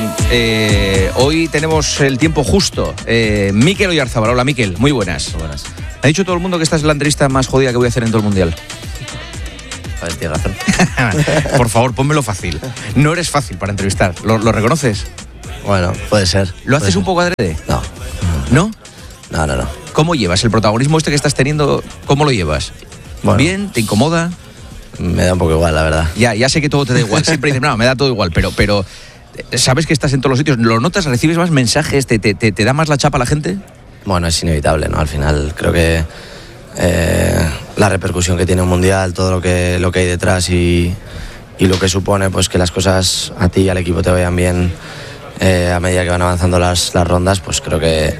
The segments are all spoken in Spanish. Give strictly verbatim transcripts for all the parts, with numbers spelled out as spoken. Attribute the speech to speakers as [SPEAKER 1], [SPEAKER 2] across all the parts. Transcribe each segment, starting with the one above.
[SPEAKER 1] eh, hoy tenemos el tiempo justo. Eh, Mikel Oyarzábal. Hola, Mikel. Muy buenas.
[SPEAKER 2] Buenas.
[SPEAKER 1] Ha dicho todo el mundo que esta es la entrevista más jodida que voy a hacer en todo el Mundial.
[SPEAKER 2] A ver, tienes razón.
[SPEAKER 1] Por favor, pónmelo fácil. No eres fácil para entrevistar. ¿Lo, lo reconoces?
[SPEAKER 2] Bueno, puede ser.
[SPEAKER 1] ¿Lo haces
[SPEAKER 2] puede
[SPEAKER 1] un poco adrede?
[SPEAKER 2] No.
[SPEAKER 1] ¿No?
[SPEAKER 2] No, no, no.
[SPEAKER 1] ¿Cómo llevas el protagonismo este que estás teniendo? ¿Cómo lo llevas?
[SPEAKER 2] Bueno.
[SPEAKER 1] ¿Bien? ¿Te incomoda?
[SPEAKER 2] Me da un poco igual, la verdad.
[SPEAKER 1] Ya, ya sé que todo te da igual. Siempre dices, no, me da todo igual, pero, pero sabes que estás en todos los sitios. ¿Lo notas? ¿Recibes más mensajes? ¿Te, te, te, te da más la chapa la gente?
[SPEAKER 2] Bueno, es inevitable, ¿no? Al final creo que eh, la repercusión que tiene un mundial, todo lo que, lo que hay detrás y, y lo que supone pues que las cosas a ti y al equipo te vayan bien eh, a medida que van avanzando las, las rondas, pues creo que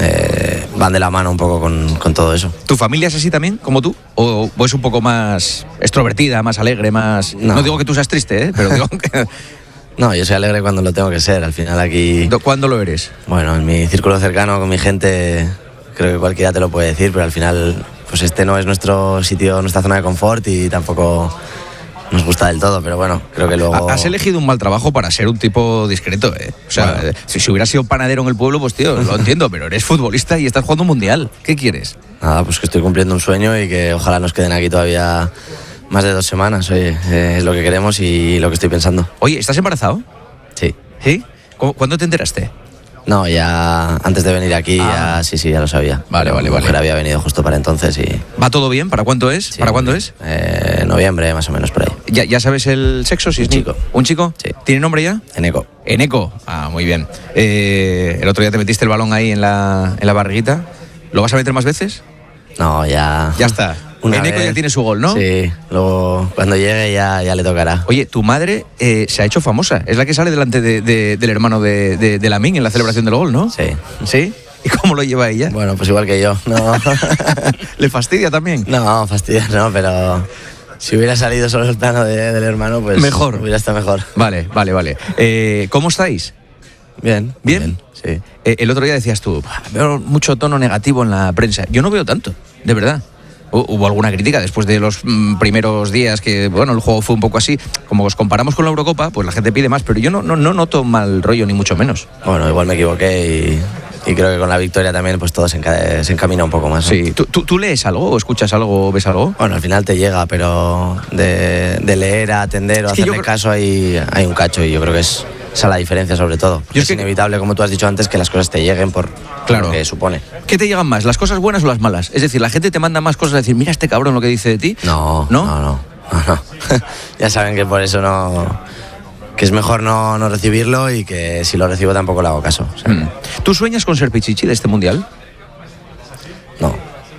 [SPEAKER 2] eh, van de la mano un poco con, con todo eso.
[SPEAKER 1] ¿Tu familia es así también, como tú? ¿O, o es un poco más extrovertida, más alegre, más...? No, no digo que tú seas triste, ¿eh? Pero digo que...
[SPEAKER 2] No, yo soy alegre cuando lo tengo que ser. Al final aquí...
[SPEAKER 1] ¿Cuándo lo eres?
[SPEAKER 2] Bueno, en mi círculo cercano, con mi gente, creo que cualquiera te lo puede decir, pero al final pues este no es nuestro sitio, nuestra zona de confort y tampoco nos gusta del todo, pero bueno, creo que luego...
[SPEAKER 1] Has elegido un mal trabajo para ser un tipo discreto, ¿eh? O sea, bueno. si, si hubieras sido panadero en el pueblo, pues tío, lo entiendo, pero eres futbolista y estás jugando un mundial. ¿Qué quieres?
[SPEAKER 2] Nada, pues que estoy cumpliendo un sueño y que ojalá nos queden aquí todavía... Más de dos semanas, oye, eh, es lo que queremos y lo que estoy pensando.
[SPEAKER 1] Oye, ¿estás embarazado?
[SPEAKER 2] Sí.
[SPEAKER 1] ¿Sí? ¿Cuándo te enteraste?
[SPEAKER 2] No, ya antes de venir aquí,
[SPEAKER 1] ah.
[SPEAKER 2] ya sí, sí, ya lo sabía.
[SPEAKER 1] Vale, vale,
[SPEAKER 2] Mi
[SPEAKER 1] vale.
[SPEAKER 2] mujer había venido justo para entonces y...
[SPEAKER 1] ¿Va todo bien? ¿Para cuánto es?
[SPEAKER 2] Sí,
[SPEAKER 1] ¿Para cuándo es?
[SPEAKER 2] Eh, noviembre, más o menos, por ahí.
[SPEAKER 1] ¿Ya, ya sabes el sexo? Si
[SPEAKER 2] Un
[SPEAKER 1] es
[SPEAKER 2] chico.
[SPEAKER 1] ¿Un chico?
[SPEAKER 2] Sí.
[SPEAKER 1] ¿Tiene nombre ya?
[SPEAKER 2] Eneco.
[SPEAKER 1] Eneco. Ah, muy bien. Eh, el otro día te metiste el balón ahí en la, en la barriguita. ¿Lo vas a meter más veces?
[SPEAKER 2] No, ya...
[SPEAKER 1] Ya está.
[SPEAKER 2] Una
[SPEAKER 1] Eneco
[SPEAKER 2] vez.
[SPEAKER 1] ya tiene su gol, ¿no?
[SPEAKER 2] Sí, luego cuando llegue ya, ya le tocará.
[SPEAKER 1] Oye, tu madre eh, se ha hecho famosa. Es la que sale delante de, de, del hermano de, de, de Lamine en la celebración del gol, ¿no?
[SPEAKER 2] Sí.
[SPEAKER 1] ¿Sí? ¿Y cómo lo lleva ella?
[SPEAKER 2] Bueno, pues igual que yo. No,
[SPEAKER 1] ¿Le fastidia también?
[SPEAKER 2] no fastidiar, no, pero si hubiera salido solo el plano de, del hermano, pues
[SPEAKER 1] Mejor.
[SPEAKER 2] hubiera estado mejor.
[SPEAKER 1] Vale, vale, vale. Eh, ¿Cómo estáis?
[SPEAKER 2] Bien.
[SPEAKER 1] ¿Bien?
[SPEAKER 2] bien sí.
[SPEAKER 1] Eh, el otro día decías tú, veo mucho tono negativo en la prensa. Yo no veo tanto, de verdad. Hubo alguna crítica después de los mm, primeros días que, bueno, el juego fue un poco así. Como os comparamos con la Eurocopa, pues la gente pide más, pero yo no, no, no noto mal rollo, ni mucho menos.
[SPEAKER 2] Bueno, igual me equivoqué y, y creo que con la victoria también pues todo se, enca- se encamina un poco más, ¿no?
[SPEAKER 1] Sí. ¿Tú, tú, ¿Tú lees algo o escuchas algo o ves algo?
[SPEAKER 2] Bueno, al final te llega, pero de, de leer a atender o
[SPEAKER 1] Es que
[SPEAKER 2] hacerle
[SPEAKER 1] yo...
[SPEAKER 2] caso hay, hay un cacho y yo creo que es esa la diferencia sobre todo.
[SPEAKER 1] Yo
[SPEAKER 2] es
[SPEAKER 1] es que...
[SPEAKER 2] inevitable, como tú has dicho antes, que las cosas te lleguen por
[SPEAKER 1] claro.
[SPEAKER 2] lo que supone.
[SPEAKER 1] ¿Qué te llegan más, las cosas buenas o las malas? Es decir, la gente te manda más cosas a decir, mira este cabrón lo que dice de ti.
[SPEAKER 2] No,
[SPEAKER 1] no,
[SPEAKER 2] no, no. no, no. Ya saben que por eso no... que es mejor no, no recibirlo y que si lo recibo tampoco le hago caso. O sea,
[SPEAKER 1] mm. ¿Tú sueñas con ser Pichichi de este mundial?
[SPEAKER 2] No.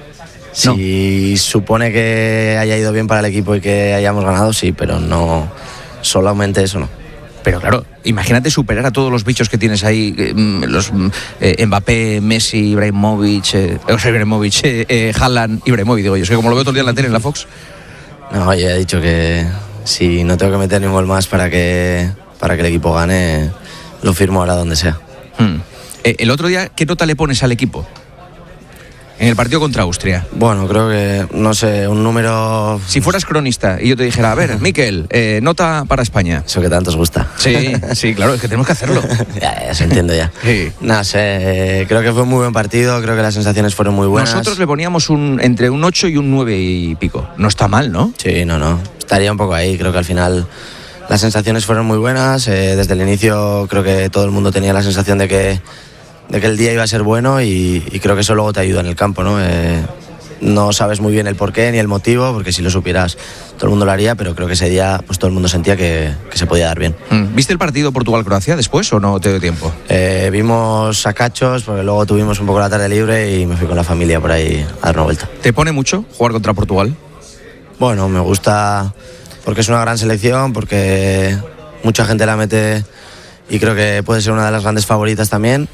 [SPEAKER 2] Si no. Supone que haya ido bien para el equipo y que hayamos ganado, sí, pero no... solamente eso no.
[SPEAKER 1] Pero claro, imagínate superar a todos los bichos que tienes ahí, eh, los eh, Mbappé, Messi, Ibrahimovic, eh, o sea, Ibrahimovic, eh, eh, Haaland, Ibrahimovic, digo yo, es que como lo veo todo el día en la tele, en la Fox.
[SPEAKER 2] No, yo he dicho que si no tengo que meter ni un gol más para que, para que el equipo gane, lo firmo ahora donde sea.
[SPEAKER 1] Hmm. Eh, el otro día, ¿qué nota le pones al equipo? En el partido contra Austria.
[SPEAKER 2] Bueno, creo que, no sé, un número...
[SPEAKER 1] Si fueras cronista y yo te dijera, a ver, Mikel, eh, nota para España.
[SPEAKER 2] Eso que tanto os gusta.
[SPEAKER 1] Sí, sí, claro, es que tenemos que hacerlo.
[SPEAKER 2] ya, ya se entiende ya.
[SPEAKER 1] Sí.
[SPEAKER 2] No sé, eh, creo que fue un muy buen partido, creo que las sensaciones fueron muy buenas.
[SPEAKER 1] Nosotros le poníamos un, entre un ocho y un nueve y pico. No está mal, ¿no?
[SPEAKER 2] Sí, no, no. Estaría un poco ahí, creo que al final las sensaciones fueron muy buenas. Eh, desde el inicio creo que todo el mundo tenía la sensación de que... de que el día iba a ser bueno y, y creo que eso luego te ayuda en el campo, ¿no? Eh, no sabes muy bien el porqué ni el motivo, porque si lo supieras todo el mundo lo haría, pero creo que ese día pues todo el mundo sentía que, que se podía dar bien.
[SPEAKER 1] ¿Viste el partido Portugal-Croacia después o no te dio tiempo?
[SPEAKER 2] Eh, vimos a cachos, porque luego tuvimos un poco la tarde libre y me fui con la familia por ahí a dar una vuelta.
[SPEAKER 1] ¿Te pone mucho jugar contra Portugal?
[SPEAKER 2] Bueno, me gusta porque es una gran selección, porque mucha gente la mete y creo que puede ser una de las grandes favoritas también.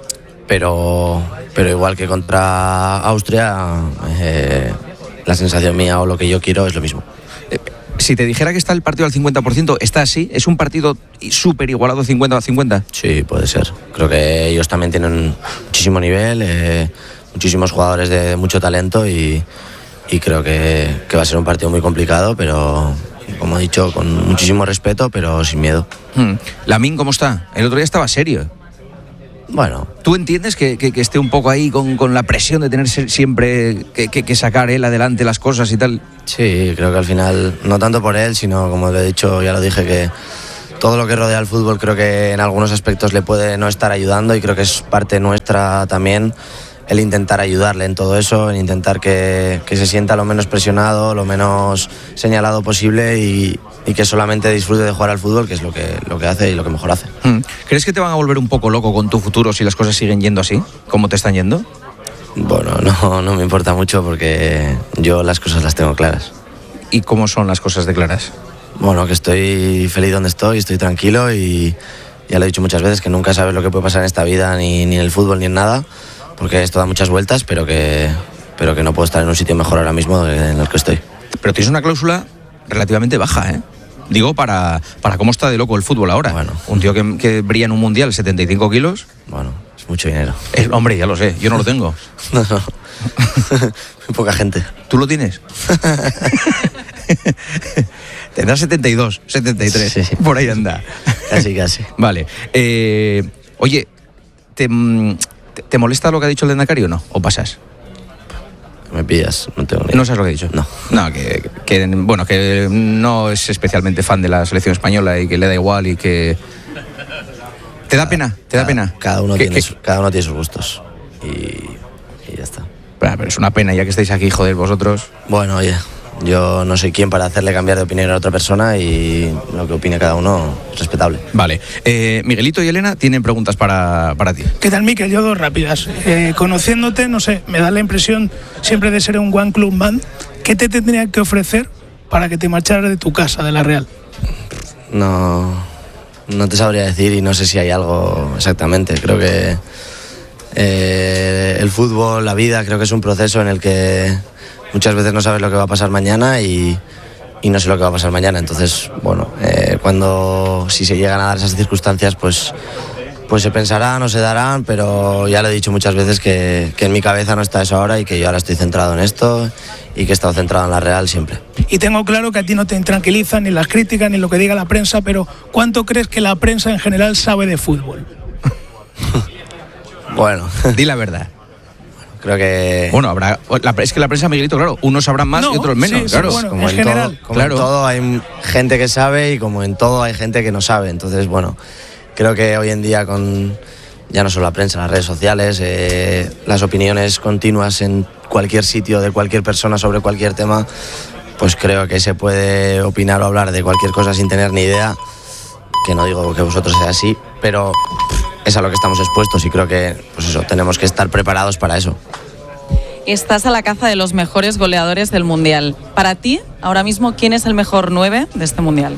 [SPEAKER 2] Pero, pero igual que contra Austria, eh, la sensación mía o lo que yo quiero es lo mismo.
[SPEAKER 1] Eh, si te dijera que está el partido al cincuenta por ciento, ¿está así? ¿Es un partido súper igualado cincuenta a cincuenta?
[SPEAKER 2] Sí, puede ser. Creo que ellos también tienen muchísimo nivel, eh, muchísimos jugadores de mucho talento y, y creo que, que va a ser un partido muy complicado, pero como he dicho, con muchísimo respeto, pero sin miedo.
[SPEAKER 1] Hmm. Lamine, ¿cómo está? El otro día estaba serio.
[SPEAKER 2] Bueno.
[SPEAKER 1] ¿Tú entiendes que, que, que esté un poco ahí con, con la presión de tener siempre que, que, que sacar él adelante las cosas y tal?
[SPEAKER 2] Sí, creo que al final, no tanto por él, sino como le he dicho, ya lo dije, que todo lo que rodea al fútbol creo que en algunos aspectos le puede no estar ayudando, y creo que es parte nuestra también el intentar ayudarle en todo eso, en intentar que, que se sienta lo menos presionado, lo menos señalado posible, y, y que solamente disfrute de jugar al fútbol, que es lo que, lo que hace y lo que mejor hace.
[SPEAKER 1] ¿Crees que te van a volver un poco loco con tu futuro si las cosas siguen yendo así, como te están yendo?
[SPEAKER 2] Bueno, no, no me importa mucho porque yo las cosas las tengo claras.
[SPEAKER 1] ¿Y cómo son las cosas de claras?
[SPEAKER 2] Bueno, que estoy feliz donde estoy, estoy tranquilo, y ya lo he dicho muchas veces, que nunca sabes lo que puede pasar en esta vida, ni, ni en el fútbol ni en nada, porque esto da muchas vueltas, pero que, pero que no puedo estar en un sitio mejor ahora mismo en el que estoy.
[SPEAKER 1] Pero tienes una cláusula relativamente baja, ¿eh? Digo, para, para cómo está de loco el fútbol ahora.
[SPEAKER 2] Bueno.
[SPEAKER 1] Un tío que, que brilla en un mundial, setenta y cinco kilos.
[SPEAKER 2] Bueno, es mucho dinero.
[SPEAKER 1] Es, hombre, ya lo sé, yo no lo tengo.
[SPEAKER 2] No, no. Muy poca gente.
[SPEAKER 1] ¿Tú lo tienes? Tendrás setenta y dos, setenta y tres,
[SPEAKER 2] sí, sí.
[SPEAKER 1] Por ahí anda.
[SPEAKER 2] Casi, casi.
[SPEAKER 1] Vale. Eh, oye, ¿te, te, ¿te molesta lo que ha dicho el Lendakari o no? ¿O pasas?
[SPEAKER 2] Me pillas, no tengo ni...
[SPEAKER 1] ¿No sabes lo que ha dicho?
[SPEAKER 2] No.
[SPEAKER 1] No, que, que, bueno, que no es especialmente fan de la selección española y que le da igual y que... ¿Te da pena? ¿Te
[SPEAKER 2] cada,
[SPEAKER 1] da pena?
[SPEAKER 2] Cada uno,
[SPEAKER 1] ¿Qué,
[SPEAKER 2] tiene,
[SPEAKER 1] qué?
[SPEAKER 2] Su, cada uno tiene sus gustos. Y, y ya está.
[SPEAKER 1] Pero, pero es una pena, ya que estáis aquí, joder, vosotros.
[SPEAKER 2] Bueno, oye, yo no soy quien para hacerle cambiar de opinión a otra persona, y lo que opine cada uno es respetable.
[SPEAKER 1] Vale. Eh, Miguelito y Elena tienen preguntas para, para ti.
[SPEAKER 3] ¿Qué tal, Mikel? Yo dos rápidas. Eh, conociéndote, no sé, me da la impresión siempre de ser un one club man. ¿Qué te tendría que ofrecer para que te marcharas de tu casa, de la Real?
[SPEAKER 2] No, no te sabría decir, y no sé si hay algo exactamente. Creo que eh, el fútbol, la vida, creo que es un proceso en el que muchas veces no sabes lo que va a pasar mañana, y, y no sé lo que va a pasar mañana. Entonces, bueno, eh, cuando si se llegan a dar esas circunstancias, pues, pues se pensarán o se darán, pero ya lo he dicho muchas veces que, que en mi cabeza no está eso ahora, y que yo ahora estoy centrado en esto, y que he estado centrado en la Real siempre.
[SPEAKER 3] Y tengo claro que a ti no te tranquilizan ni las críticas ni lo que diga la prensa, pero ¿cuánto crees que la prensa en general sabe de fútbol?
[SPEAKER 2] Bueno,
[SPEAKER 1] di la verdad.
[SPEAKER 2] Creo que...
[SPEAKER 1] Bueno, habrá... La, es que la prensa, Miguelito, claro, unos sabrán más
[SPEAKER 3] no,
[SPEAKER 1] y otros menos,
[SPEAKER 3] sí, sí,
[SPEAKER 1] claro.
[SPEAKER 3] bueno,
[SPEAKER 2] como
[SPEAKER 3] en
[SPEAKER 2] en
[SPEAKER 3] general.
[SPEAKER 2] todo, como
[SPEAKER 1] claro.
[SPEAKER 2] en todo hay gente que sabe, y como en todo hay gente que no sabe. Entonces, bueno, creo que hoy en día, con ya no solo la prensa, las redes sociales, eh, las opiniones continuas en cualquier sitio de cualquier persona sobre cualquier tema, pues creo que se puede opinar o hablar de cualquier cosa sin tener ni idea. Que no digo que vosotros sea así, pero es a lo que estamos expuestos, y creo que, pues eso, tenemos que estar preparados para eso.
[SPEAKER 4] Estás a la caza de los mejores goleadores del Mundial. Para ti, ahora mismo, ¿quién es el mejor nueve de este Mundial?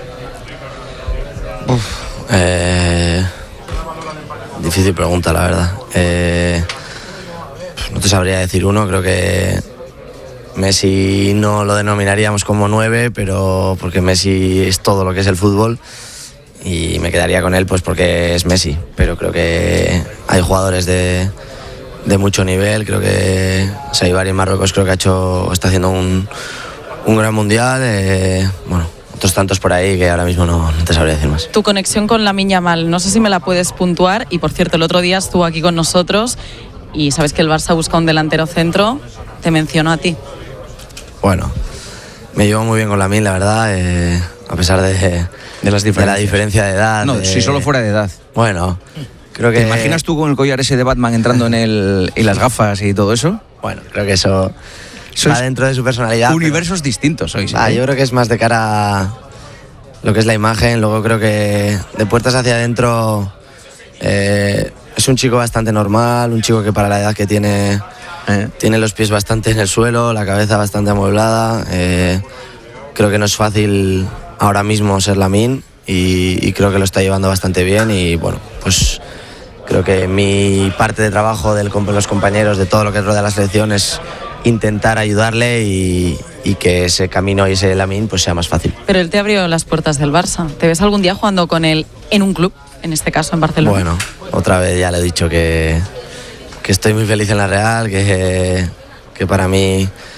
[SPEAKER 2] Uf, eh, difícil pregunta, la verdad. Eh, no te sabría decir uno. Creo que Messi no lo denominaríamos como nueve, pero porque Messi es todo lo que es el fútbol, y me quedaría con él pues porque es Messi. Pero creo que hay jugadores de, de mucho nivel. Creo que Saibari en Marruecos creo que ha hecho, está haciendo un, un gran mundial. Eh, bueno, otros tantos por ahí que ahora mismo no, no te sabría decir más.
[SPEAKER 4] Tu conexión con Lamine Yamal, no sé si me la puedes puntuar. Y por cierto, el otro día estuvo aquí con nosotros y sabes que el Barça busca un delantero centro. Te mencionó a ti.
[SPEAKER 2] Bueno, me llevo muy bien con Lamine, la verdad, eh, a pesar de,
[SPEAKER 1] de, las
[SPEAKER 2] de la diferencia de edad.
[SPEAKER 1] No,
[SPEAKER 2] de...
[SPEAKER 1] si solo fuera de edad.
[SPEAKER 2] Bueno, creo que...
[SPEAKER 1] ¿Te imaginas tú con el collar ese de Batman entrando en el y las gafas y todo eso?
[SPEAKER 2] Bueno, creo que eso
[SPEAKER 1] Sois
[SPEAKER 2] va dentro de su personalidad.
[SPEAKER 1] Universos
[SPEAKER 2] pero...
[SPEAKER 1] distintos sois.
[SPEAKER 2] Ah,
[SPEAKER 1] ¿eh?
[SPEAKER 2] yo creo que es más de cara a lo que es la imagen. Luego creo que de puertas hacia adentro eh, es un chico bastante normal, un chico que para la edad que tiene... Eh, tiene los pies bastante en el suelo, la cabeza bastante amueblada. Eh, creo que no es fácil ahora mismo ser Lamine, y, y creo que lo está llevando bastante bien. Y bueno, pues creo que mi parte de trabajo del, con los compañeros, de todo lo que rodea la selección, es intentar ayudarle y, y que ese camino y ese Lamine pues sea más fácil.
[SPEAKER 4] Pero él te abrió las puertas del Barça. ¿Te ves algún día jugando con él en un club? En este caso en Barcelona.
[SPEAKER 2] Bueno, otra vez ya le he dicho que... que estoy muy feliz en la Real, que, que para mí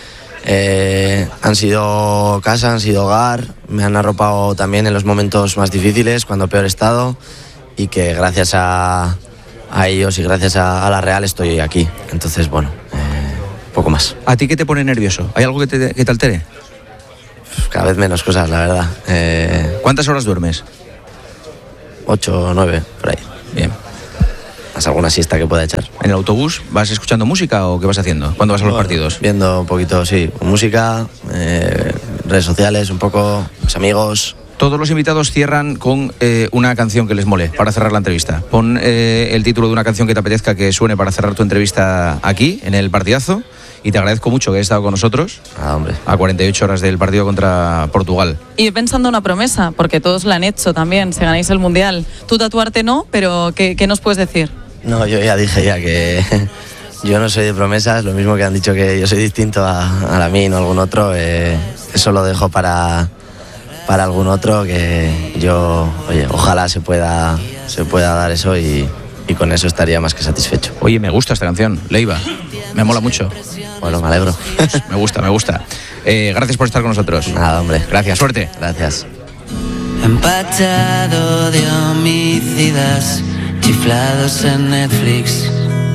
[SPEAKER 2] eh, han sido casa, han sido hogar, me han arropado también en los momentos más difíciles, cuando peor he estado, y que gracias a, a ellos y gracias a, a la Real estoy aquí. Entonces, bueno, eh, poco más.
[SPEAKER 1] ¿A ti qué te pone nervioso? ¿Hay algo que te, que te altere?
[SPEAKER 2] Cada vez menos cosas, la verdad. Eh,
[SPEAKER 1] ¿Cuántas horas duermes?
[SPEAKER 2] Ocho o nueve, por ahí.
[SPEAKER 1] Bien.
[SPEAKER 2] ¿Has alguna siesta que pueda echar?
[SPEAKER 1] ¿En el autobús vas escuchando música o qué vas haciendo cuando vas a los
[SPEAKER 2] Bueno,
[SPEAKER 1] partidos?
[SPEAKER 2] Viendo un poquito, sí, música, eh, redes sociales, un poco, mis amigos.
[SPEAKER 1] Todos los invitados cierran con eh, una canción que les mole para cerrar la entrevista. Pon eh, el título de una canción que te apetezca que suene para cerrar tu entrevista aquí, en el partidazo. Y te agradezco mucho que hayas estado con nosotros.
[SPEAKER 2] Ah, hombre.
[SPEAKER 1] A cuarenta y ocho horas del partido contra Portugal.
[SPEAKER 4] Y pensando una promesa, porque todos la han hecho también, si ganáis el Mundial. Tú tatuarte no, pero ¿qué, qué nos puedes decir?
[SPEAKER 2] No, yo ya dije ya que yo no soy de promesas, lo mismo que han dicho que yo soy distinto a, a Lamine o algún otro. Eh, eso lo dejo para, para algún otro, que yo, oye, ojalá se pueda, se pueda dar eso y, y con eso estaría más que satisfecho.
[SPEAKER 1] Oye, me gusta esta canción, Leiva. Me mola mucho.
[SPEAKER 2] Bueno, me alegro.
[SPEAKER 1] Me gusta, me gusta. Eh, gracias por estar con nosotros.
[SPEAKER 2] Nada, hombre.
[SPEAKER 1] Gracias, suerte.
[SPEAKER 2] Gracias.
[SPEAKER 5] Empachado de homicidas, chiflados en Netflix.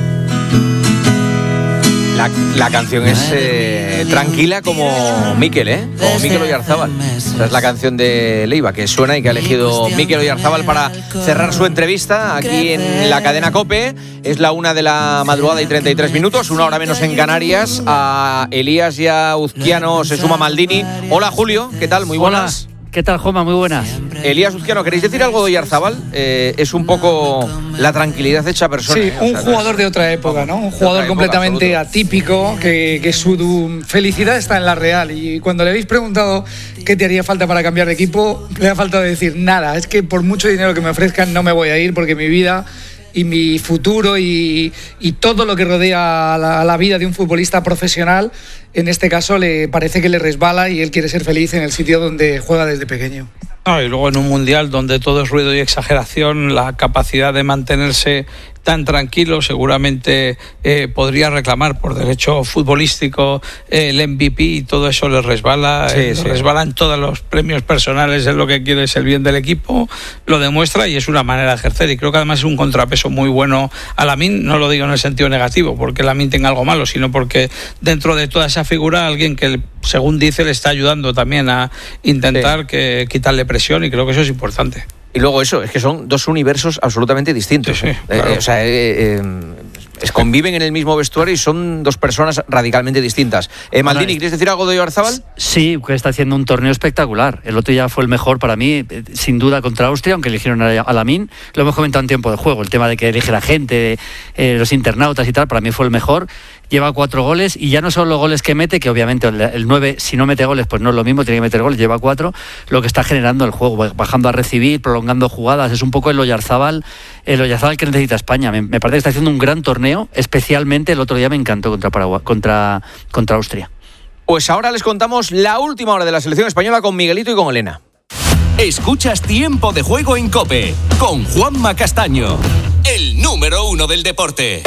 [SPEAKER 1] La, la canción es eh, tranquila como Mikel, ¿eh? Como Mikel Oyarzabal. Esa es la canción de Leiva que suena y que ha elegido Mikel Oyarzabal para cerrar su entrevista aquí en la cadena COPE. Es la una de la madrugada y treinta y tres minutos, una hora menos en Canarias. A Elías y a Uzquiano se suma Maldini. Hola, Julio, ¿qué tal? Muy buenas.
[SPEAKER 6] Hola. ¿Qué tal, Joma? Muy buenas.
[SPEAKER 1] Elías Uzquiano, ¿queréis decir algo de Oyarzabal? Eh, es un poco la tranquilidad hecha persona.
[SPEAKER 7] Sí,
[SPEAKER 1] ¿eh?
[SPEAKER 7] un
[SPEAKER 1] O sea,
[SPEAKER 7] jugador
[SPEAKER 1] no es...
[SPEAKER 7] de otra época, ¿no? Un jugador
[SPEAKER 1] época,
[SPEAKER 7] completamente
[SPEAKER 1] absoluto.
[SPEAKER 7] atípico, que, que su felicidad está en la Real. Y cuando le habéis preguntado qué te haría falta para cambiar de equipo, le ha faltado decir nada. Es que por mucho dinero que me ofrezcan no me voy a ir, porque mi vida y mi futuro y, y todo lo que rodea a la, a la vida de un futbolista profesional, en este caso le parece que le resbala y él quiere ser feliz en el sitio donde juega desde pequeño.
[SPEAKER 8] No, y luego en un mundial donde todo es ruido y exageración, la capacidad de mantenerse tan tranquilo seguramente eh, podría reclamar por derecho futbolístico eh, el M V P, y todo eso le resbala,
[SPEAKER 1] sí,
[SPEAKER 8] eh,
[SPEAKER 1] sí.
[SPEAKER 8] le resbalan todos los premios personales, es lo que quiere, es el bien del equipo, lo demuestra y es una manera de ejercer, y creo que además es un contrapeso muy bueno a Lamine. No lo digo en el sentido negativo porque Lamine tenga algo malo, sino porque dentro de toda esa figura alguien que, según dice, le está ayudando también a intentar sí. que quitarle presión, y creo que eso es importante.
[SPEAKER 1] Y luego eso, es que son dos universos absolutamente distintos.
[SPEAKER 8] Sí, sí, claro.
[SPEAKER 1] eh, o sea, eh, eh, conviven en el mismo vestuario y son dos personas radicalmente distintas. Eh, Maldini, ¿quieres decir algo de Oyarzabal?
[SPEAKER 6] Sí, que está haciendo un torneo espectacular. El otro ya fue el mejor para mí, sin duda, contra Austria, aunque eligieron a Lamine. Lo hemos comentado en tiempo de juego, el tema de que elige la gente, eh, los internautas y tal, para mí fue el mejor. Lleva cuatro goles, y ya no son los goles que mete, que obviamente el, el nueve, si no mete goles, pues no es lo mismo, tiene que meter goles, lleva cuatro, lo que está generando el juego, bajando a recibir, prolongando jugadas, es un poco el Oyarzabal, el Oyarzabal que necesita España. Me, me parece que está haciendo un gran torneo, especialmente el otro día me encantó contra Paraguay, contra, contra Austria.
[SPEAKER 1] Pues ahora les contamos la última hora de la selección española con Miguelito y con Elena.
[SPEAKER 9] Escuchas Tiempo de Juego en COPE con Juanma Castaño, el número uno del deporte.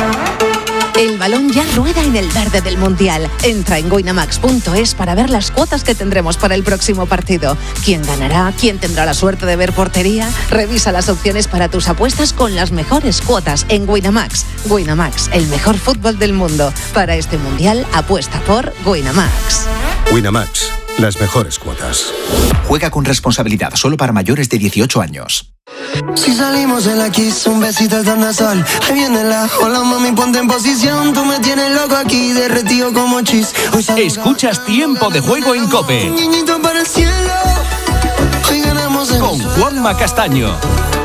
[SPEAKER 10] El balón ya rueda en el verde del Mundial. Entra en winamax punto es para ver las cuotas que tendremos para el próximo partido. ¿Quién ganará? ¿Quién tendrá la suerte de ver portería? Revisa las opciones para tus apuestas con las mejores cuotas en Winamax. Winamax, el mejor fútbol del mundo. Para este Mundial, apuesta por Winamax.
[SPEAKER 11] Winamax, las mejores cuotas.
[SPEAKER 12] Juega con responsabilidad, solo para mayores de dieciocho años.
[SPEAKER 13] Si salimos en la Kiss, un besito al tornasol. Ahí viene la hola mami, ponte en posición. Tú me tienes loco aquí, derretido como chis.
[SPEAKER 9] Escuchas Tiempo de Juego en COPE
[SPEAKER 13] Niñito para el cielo. Hoy ganamos el
[SPEAKER 9] con Juanma Castaño.